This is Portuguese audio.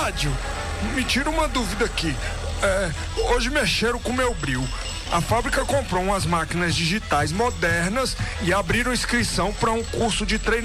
Nádio, me tira uma dúvida aqui. Hoje mexeram com o meu bril. A fábrica comprou umas máquinas digitais modernas e abriram inscrição para um curso de treinamento